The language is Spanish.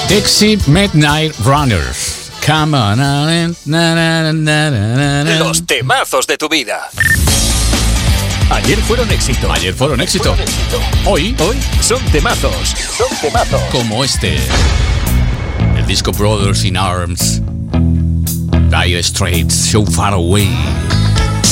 Dixie Midnight Runners. Come on. Los temazos de tu vida. Ayer fueron éxito. Hoy son temazos. como este. El disco Brothers in Arms. Dire Straits, So Far Away.